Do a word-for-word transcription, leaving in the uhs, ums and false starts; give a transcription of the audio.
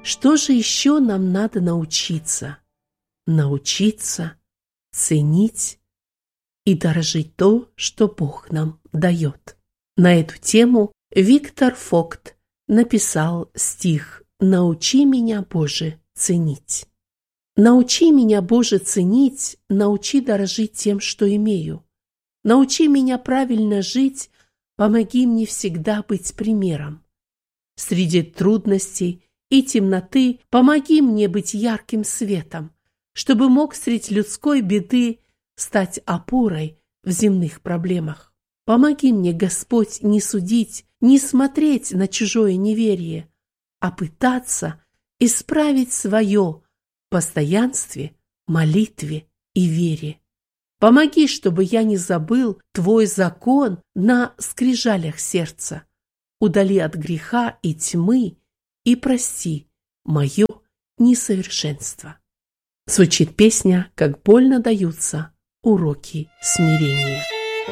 Что же еще нам надо научиться? Научиться ценить и дорожить то, что Бог нам дает. На эту тему Виктор Фогт написал стих «Научи меня, Боже, ценить». Научи меня, Боже, ценить, научи дорожить тем, что имею. Научи меня правильно жить, помоги мне всегда быть примером. Среди трудностей и темноты помоги мне быть ярким светом, чтобы мог средь людской беды стать опорой в земных проблемах. Помоги мне, Господь, не судить, не смотреть на чужое неверие, а пытаться исправить свое в постоянстве, молитве и вере. Помоги, чтобы я не забыл Твой закон на скрижалях сердца. Удали от греха и тьмы и прости мое несовершенство. Звучит песня «Как больно даются уроки смирения».